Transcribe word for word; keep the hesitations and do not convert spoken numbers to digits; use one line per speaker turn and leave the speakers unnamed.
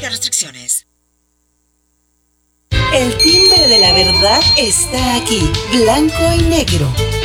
Aplica restricciones.
El timbre de la verdad está aquí, blanco y negro.